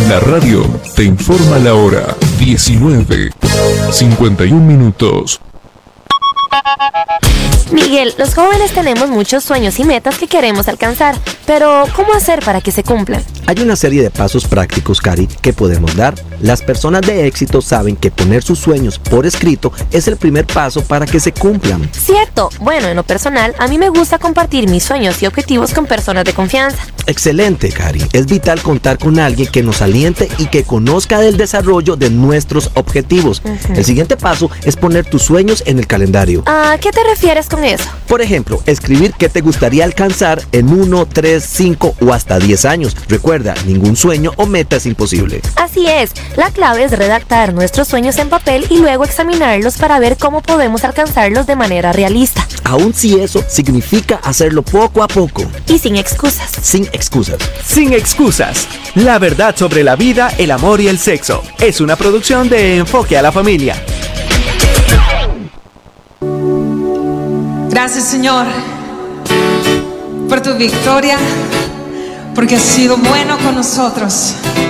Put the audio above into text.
La radio te informa la hora 19:51. Miguel, los jóvenes tenemos muchos sueños y metas que queremos alcanzar, pero ¿cómo hacer para que se cumplan? Hay una serie de pasos prácticos, Cari, que podemos dar. Las personas de éxito saben que poner sus sueños por escrito es el primer paso para que se cumplan. Cierto. Bueno, en lo personal, a mí me gusta compartir mis sueños y objetivos con personas de confianza. Excelente, Cari. Es vital contar con alguien que nos aliente y que conozca del desarrollo de nuestros objetivos. El siguiente paso es poner tus sueños en el calendario. ¿A qué te refieres con eso? Por ejemplo, escribir qué te gustaría alcanzar en 1, 3, 5 o hasta 10 años. Recuerda, ningún sueño o meta es imposible. Así es, la clave es redactar nuestros sueños en papel y luego examinarlos para ver cómo podemos alcanzarlos de manera realista. Aun si eso significa hacerlo poco a poco. Y sin excusas. Sin excusas. Sin excusas. La verdad sobre la vida, el amor y el sexo. Es una producción de Enfoque a la Familia. Gracias, Señor, por tu victoria, porque has sido bueno con nosotros.